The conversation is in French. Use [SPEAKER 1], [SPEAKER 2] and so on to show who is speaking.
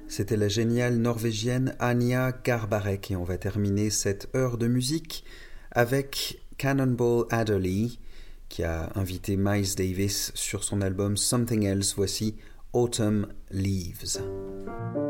[SPEAKER 1] C'était la géniale norvégienne Anya Garbarek et on va terminer cette heure de musique avec Cannonball Adderley qui a invité Miles Davis sur son album Something Else. Voici Autumn Leaves.